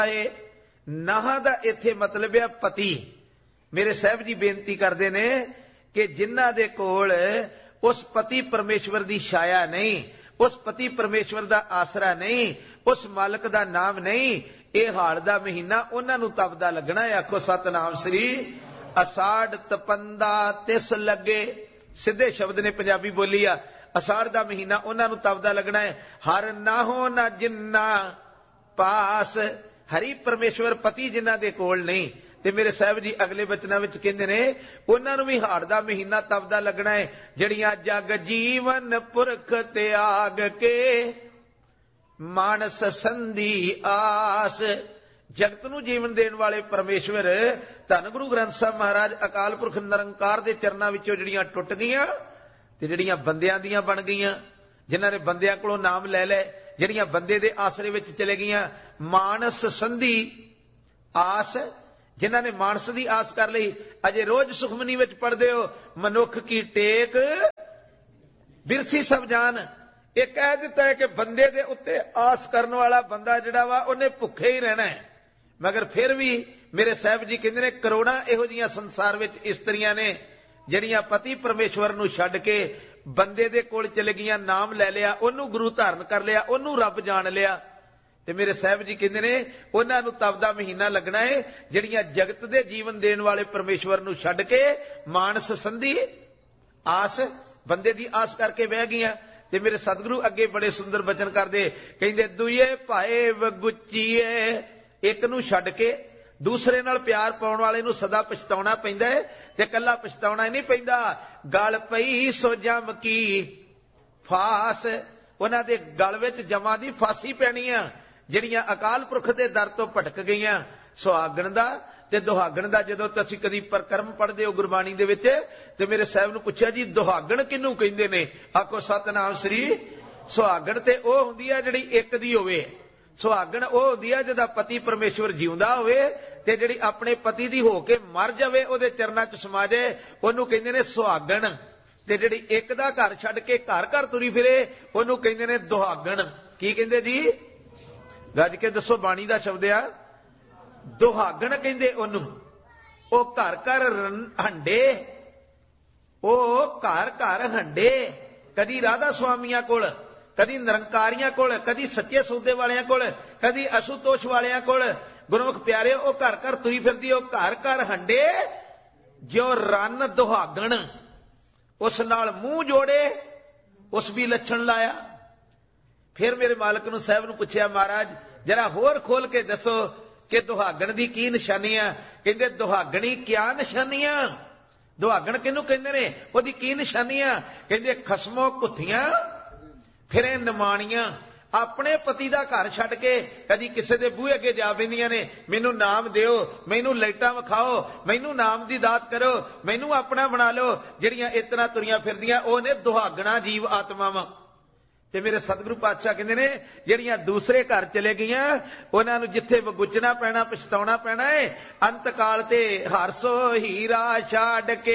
नाह दा इत्थे मतलब है पति। मेरे साहब जी बेनती करते ने कि जिन्हां दे कोल उस पति परमेश्वर दी छाया नहीं, उस पति परमेश्वर दा आसरा नहीं, उस मालक दा नाम नहीं, ये हाड़ दा महीना उन्हां नूं तपदा लगना है। आखो सतनाम श्री असाड़ तपंदा तिस लगे। सीधे शब्द ने पंजाबी बोली आ। असाड़ दा महीना उन्हां नूं तपदा लगना है। हर नाहो ना जिन्ना पास। हरि परमेश्वर पति जिन्हां दे कोल नहीं। ते मेरे साहब जी अगले बचनां विच कहंदे ने उन्हां नूं भी हाड़ दा महीना तपदा लगना है। जड़ियां जग जीवन पुरख त्याग के मानस संधि आस। जगत नूं जीवन देण वाले परमेश्वर धन गुरु ग्रंथ साहब महाराज अकाल पुरख निरंकार दे चरनां विचों जड़ियां टुट गईयां ते जड़ियां बंदियां दियां बन गईयां, जिन्हां ने बंदियां कोलों नाम ले लै, जड़ियां बंदे दे आसरे विच चले गईयां। मानस संधि आस, जिन्हां ने मानस दी आस कर लई। अजे रोज सुखमनी विच पढ़दे हो मनुख की टेक बिरसी सब जान। ये कह दिता है कि बंदे दे उत्ते आस करने वाला बंदा जिहड़ा वा उन्हें भुखे ही रहना है। मगर फिर भी मेरे साहब जी कहंदे ने करोड़ां इहो जिहियां संसार विच इस्त्रियां ने जिहड़ियां पति परमेश्वर नूं छड्ड के बंदे दे कोल चले गईयां, नाम ले लिया, ओनू गुरु धारण कर लिया, ओनू रब जान लिया। ते मेरे साहब जी कहंदे ने उन्हां नूं तपदा महीना लगना है जिहड़ियां जगत दे जीवन देण वाले परमेश्वर नूं छड्ड के मानस संधि आस, बंदे दी आस करके बह गईयां। ते मेरे सतगुरु अगे बड़े सुंदर बचन करदे, कहंदे दुए भाए वगुचीए। एक नूं छड्ड के दूसरे नाल प्यार पाउण वाले नूं सदा पछताउणा पैंदा है। ते कल्ला पछताउणा नहीं पैंदा। गल पई सो जम की फास। उन्हां दे गल विच जमां दी फांसी पैणी आ जिहड़ियां अकाल पुरख दे दर तो भटक गईयां। सुहागण दा ते दुहागण दा जदों तुसीं कदी परकरम पढ़दे हो गुरबाणी दे विच ते मेरे साहब नूं पुछिया जी दुहागण किहनूं कहिंदे ने? आखो सतनाम श्री। सुहागण ते ओह हुंदी आ जिहड़ी एक दी होवे। सुहागण ओह हुंदी आ जिहदा पति परमेश्वर जिउंदा होवे ते जिहड़ी अपने पति दी हो के मर जावे ओहदे चरनां च समा जाए ओहनूं कहिंदे ने सुहागण। ते जिहड़ी एक दा घर छड्ड के घर घर तुरी फिरे ओहनूं कहिंदे ने दुहागण। की कहिंदे जी? गज के दसो बाणी दा शब्द आ दुहागण कहिंदे ओहनूं। ओ घर घर हंडे, ओ घर घर हंडे। कदी राधा स्वामियां कोल, कदी निरंकारियां कोल, कदी सच्चे सौदे वालियां कोल, कदी असुतोष वालियां कोल। गुरमुख प्यारे ओ घर घर तुरी फिरदी, ओ घर घर हंडे जो रन दुहागण। उस नाल मूंह जोड़े उस भी लक्षण लाया। फिर मेरे मालक नूं साहब नूं पुछया महाराज जरा होर खोल के दसो कि दुहागण दी की निशानियां? कहंदे दुहागणी क्या निशानियां? दुहागण किहनूं कहंदे ने? ओहदी की निशानियां? कहंदे खसमों कुत्थियां फिरे नमाणियां। अपने पति दा घर छड्ड के कदी किसे दे बूहे अगे जा बैंदियां ने, मैनू नाम दिओ, मैनू लाइटां विखाओ, मैनू नाम दी दात करो, मैनू अपना बना लो। जिहड़ियां इतना तुरियां फिरदियां ओह ने दुहागणा जीव आत्मावां। ते मेरे सतगुरु पातशाह कहंदे ने जिहड़ियां दूसरे घर चले गईयां उन्हां नूं जिथे वगुचना पैना पछताउणा पैना है। अंत काल ते हरसो हीरा छाड़ के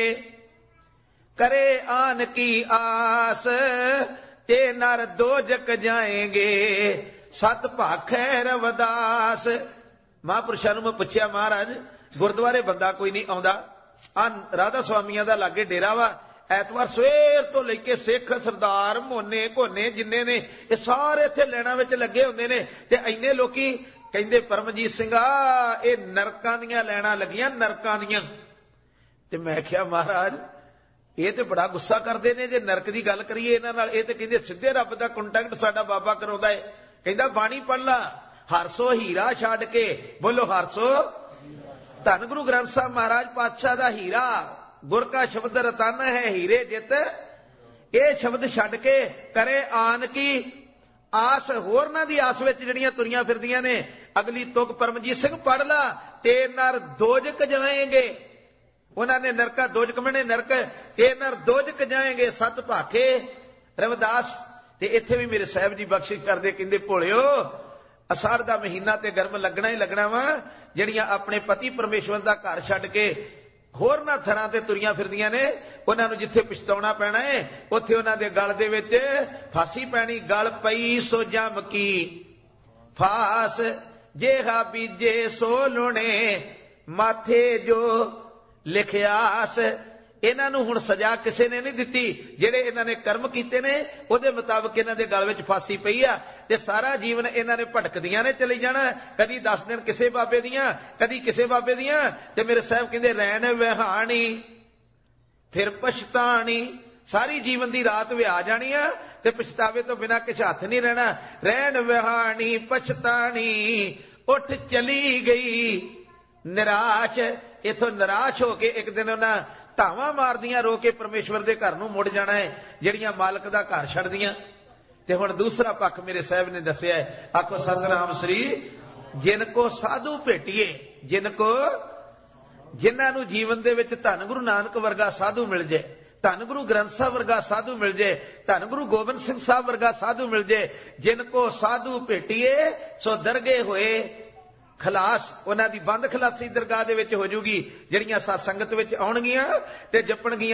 करे आन की आस ते नर दोजक जाएंगे सत भाखै रवदास। महापुरुषां नूं मैं पुछया महाराज गुरुद्वारे बंदा कोई नहीं आउंदा, आ राधा स्वामियां दा लागे डेरा वा, ऐतवार सवेर तो लेके सिख सरदार मोने घोने जिन्ने ने ये सारे इत्थे लैणां विच लगे हुंदे ने। ते इन्ने लोकी कहंदे परमजीत सिंघा ये नरकां दियां लैणां लगियां, नरकां दियां। ते मैं आख्या महाराज ये तो बड़ा गुस्सा करते ने जे नरक की गल करिए इन्हां नाल। ये तो कहंदे सीधे रब दा कंटैक्ट साडा बाबा कराउंदा है। कहंदा बाणी पढ़ ला हरसो हीरा छड्ड के, बोलो हरसो। धन गुरु ग्रंथ साहब महाराज पातशाह दा हीरा गुर का शब्द रतन है हीरे जित। ये शब्द छड्ड के करे आन की आस। होरना दी आस विच जिहड़ियां तुरियां फिरदियां ने। अगली तुक परमजीत सिंह पढ़ ला ते नर दोजक जाएंगे। उन्होंने नरका दोजक मने नरक ते नर दोजक जाएंगे सत भाखे रविदास। ते इत्थे भी मेरे साहब जी बख्शिश करदे कहंदे भोलिओ असाड़ दा महीना ते गर्म लगना ही लगना वा। जिहड़ियां अपने पति परमेश्वर दा घर छड्ड के होरना थरां ते तुरियां फिरदियां ने उन्हां नूं जिथे पछताउणा पैना है उत्थे उन्हां दे गल दे विच फांसी पैणी। गल पई सो जम की फास। जेहा बीजे सो लुणे माथे जो लिखियास। ਇਹਨਾਂ ਨੂੰ ਹੁਣ ਸਜ਼ਾ ਕਿਸੇ ਨੇ ਨਹੀਂ ਦਿੱਤੀ, ਜਿਹੜੇ ਇਹਨਾਂ ਨੇ ਕਰਮ ਕੀਤੇ ਨੇ ਉਹਦੇ ਮੁਤਾਬਕ ਇਹਨਾਂ ਦੇ ਗਲ ਵਿੱਚ ਫਾਂਸੀ ਪਈ ਆ ਤੇ ਸਾਰਾ ਜੀਵਨ ਇਹਨਾਂ ਨੇ ਭਟਕਦੀਆਂ ਨੇ ਚਲੀ ਜਾਣਾ। ਕਦੀ 10 ਦਿਨ ਕਿਸੇ ਬਾਬੇ ਦੀਆਂ, ਕਦੀ ਕਿਸੇ ਬਾਬੇ ਦੀਆਂ। ਤੇ ਮੇਰੇ ਸਾਹਿਬ ਕਹਿੰਦੇ ਰਹਿਣ ਵਿਹਾਣੀ ਫਿਰ ਪਛਤਾਣੀ। ਸਾਰੀ ਜੀਵਨ ਦੀ ਰਾਤ ਵਿਆਹ ਜਾਣੀ ਆ ਤੇ ਪਛਤਾਵੇ ਤੋਂ ਬਿਨਾਂ ਕਿਛ ਹੱਥ ਨਹੀਂ ਰਹਿਣਾ। ਰਹਿਣ ਵਿਹਾਣੀ ਪਛਤਾਣੀ ਉੱਠ ਚਲੀ ਗਈ ਨਿਰਾਸ਼। ਇਥੋਂ ਨਿਰਾਸ਼ ਹੋ ਕੇ ਇੱਕ ਦਿਨ ਉਹਨਾਂ ਧਾਵਾਂ ਮਾਰਦੀਆਂ ਰੋ ਕੇ ਪਰਮੇਸ਼ਵਰ ਦੇ ਘਰ ਨੂੰ ਮੁੜ ਜਾਣਾ ਹੈ, ਜਿਹੜੀਆਂ ਮਾਲਕ ਦਾ ਘਰ ਛੱਡਦੀਆਂ। ਤੇ ਹੁਣ ਦੂਸਰਾ ਪੱਖ ਮੇਰੇ ਸਾਹਿਬ ਨੇ ਦੱਸਿਆ, ਆਖੋ ਸਤਿਨਾਮ ਸ੍ਰੀ। ਜਿਨ ਕੋ ਸਾਧੂ ਭੇਟੀਏ, ਜਿਨ੍ਹਾਂ ਨੂੰ ਜੀਵਨ ਦੇ ਵਿੱਚ ਧੰਨ ਗੁਰੂ ਨਾਨਕ ਵਰਗਾ ਸਾਧੂ ਮਿਲ ਜਾਏ, ਧੰਨ ਗੁਰੂ ਗ੍ਰੰਥ ਸਾਹਿਬ ਵਰਗਾ ਸਾਧੂ ਮਿਲ ਜਾਏ, ਧੰਨ ਗੁਰੂ ਗੋਬਿੰਦ ਸਿੰਘ ਸਾਹਿਬ ਵਰਗਾ ਸਾਧੂ ਮਿਲ ਜਾਏ। ਜਿਨ ਕੋ ਸਾਧੂ ਭੇਟੀਏ ਸੋ ਦਰਗੇ ਹੋਏ ਖਲਾਸ। ਉਹਨਾਂ ਦੀ ਬੰਦ ਖਲਾਸੀ ਦਰਗਾਹ ਦੇ ਵਿੱਚ ਹੋ ਜੂਗੀ, ਜਿਹੜੀਆਂ ਸਤ ਸੰਗਤ ਵਿੱਚ ਆਉਣਗੀਆਂ ਤੇ ਜਪਣਗੀਆਂ